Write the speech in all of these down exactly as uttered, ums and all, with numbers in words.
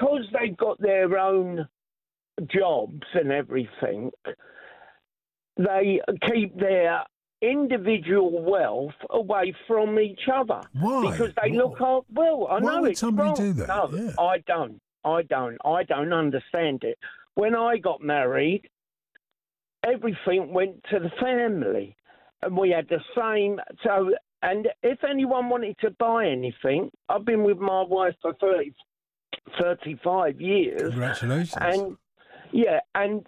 because they've got their own jobs and everything, they keep their individual wealth away from each other. Why? Because they Why? look up. Well, I Why know would it's somebody wrong. do that? No, Yeah. I don't. I don't. I don't understand it. When I got married, everything went to the family, and we had the same. So, and if anyone wanted to buy anything, I've been with my wife for thirty, thirty-five years. Congratulations. And yeah, and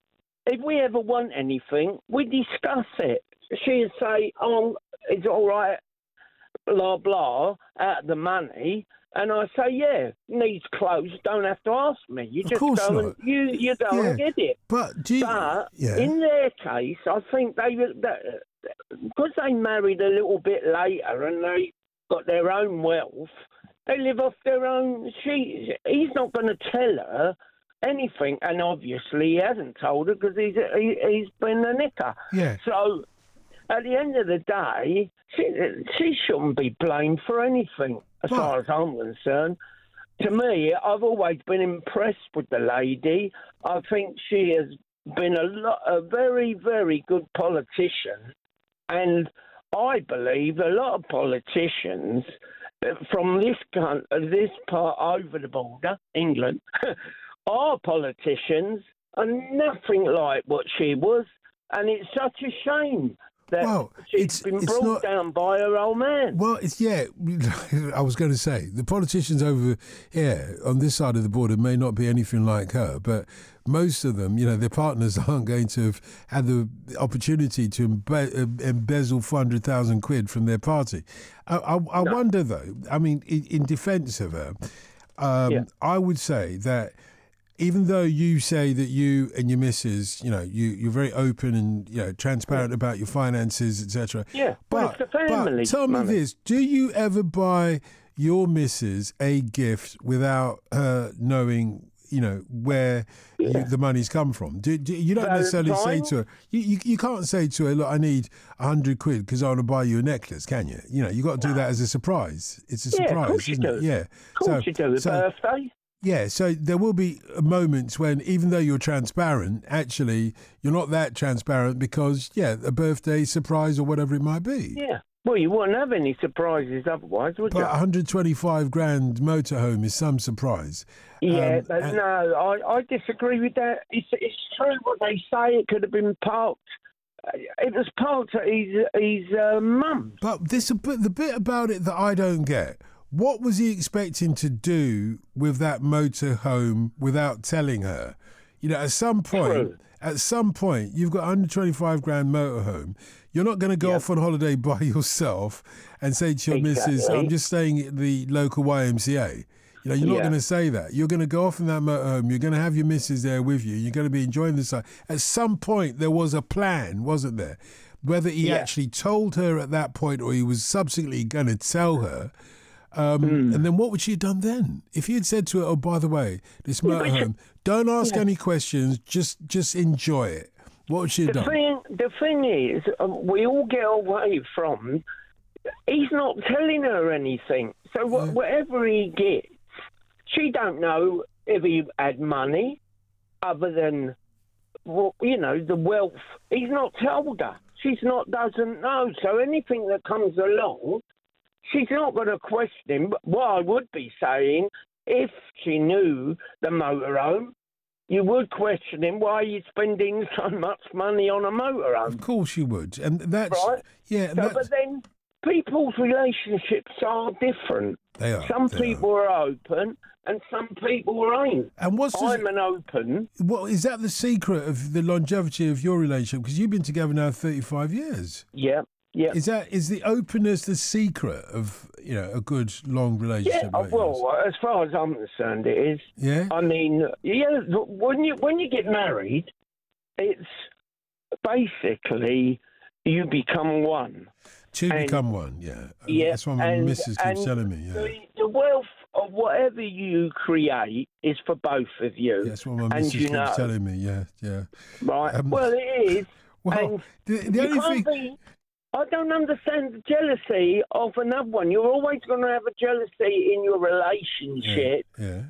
if we ever want anything, we discuss it. She'd say, "Oh, it's all right, blah blah," out of the money. And I say, yeah, needs clothes, don't have to ask me. You Of just course go not. and you, you go Yeah. and get it. But do you... But yeah. in their case, I think they, because they married a little bit later and they got their own wealth, they live off their own. She, he's not going to tell her anything, and obviously he hasn't told her because he's he, he's been a knicker. Yeah. So at the end of the day, she she shouldn't be blamed for anything, as But- far as I'm concerned. To me, I've always been impressed with the lady. I think she has been a lot, a very, very good politician, and I believe a lot of politicians from this coun- this part over the border, England, our politicians are nothing like what she was, and it's such a shame that Well, she's it's- been it's brought not- down by her old man. Well, it's, yeah, I was going to say, the politicians over here on this side of the border may not be anything like her, but most of them, you know, their partners aren't going to have had the opportunity to embe- embezzle four hundred thousand quid from their party. I, I, I No. wonder, though, I mean, in, in defence of her, um, Yeah. I would say that even though you say that you and your missus, you know, you, you're very open and, you know, transparent about your finances, et cetera. Yeah, well, it's the family But tell me money. this, do you ever buy your missus a gift without her knowing, you know, where Yeah. you, the money's come from? Do, do, you don't necessarily say Valentine? to her, you, you, you can't say to her, look, I need a hundred quid because I want to buy you a necklace, can you? You know, you got to do that as a surprise. It's a Yeah, of surprise, course you isn't do. it? Yeah. Of course you do. The birthday. Yeah, so there will be moments when, even though you're transparent, actually you're not that transparent because, yeah, a birthday surprise or whatever it might be. Yeah. Well, you wouldn't have any surprises otherwise, would But you? one hundred twenty-five grand motorhome is some surprise. Yeah, Um, but and- no, I, I disagree with that. It's, it's true what they say. It could have been parked. Uh, It was parked at his, his uh, mum's. But this, but the bit about it that I don't get, what was he expecting to do with that motorhome without telling her? You know, at some point, True. at some point, you've got one hundred twenty-five grand motorhome. You're not going to go Yep. off on holiday by yourself and say to your missus, Exactly. I'm just staying at the local Y M C A. You know, you're not Yeah. going to say that. You're going to go off in that motorhome. You're going to have your missus there with you. You're going to be enjoying the site. At some point, there was a plan, wasn't there? Whether he Yeah. actually told her at that point or he was subsequently going to tell her. Um, Hmm. And then what would she have done then? If he had said to her, oh, by the way, this Yeah, but motorhome, don't ask yeah. any questions, just just enjoy it. What would she have The done? thing, the thing is, um, we all get away from. He's not telling her anything. So wha- Yeah. whatever he gets, she don't know if he had money, other than, well, you know, the wealth. He's not told her. She's not doesn't know. So anything that comes along, she's not going to question him. But what I would be saying, if she knew the motorhome, you would question him, why are you spending so much money on a motorhome? Of course you would. And that's, Right. yeah, and So, that's, but then people's relationships are different. they are. Some they people are. open and some people ain't. And what's the, I'm an open. what, is that the secret of the longevity of your relationship? Because you've been together now thirty-five years. Yeah, yeah. Is that is the openness the secret of, you know, a good long Yeah, relationship? uh, like yours? well, as far as I'm concerned, it is. Yeah? I mean, yeah, when you when you get married, it's basically you become one. Two and- become one, yeah. Yeah, That's what my and- missus keeps and telling me, yeah. The, the wealth of whatever you create is for both of you. That's what my and missus you keeps know, telling me, yeah, yeah. right? Um, well, it is. Well, and the, the you only can't thing... be. I don't understand the jealousy of another one. You're always going to have a jealousy in your Yeah, relationship. yeah.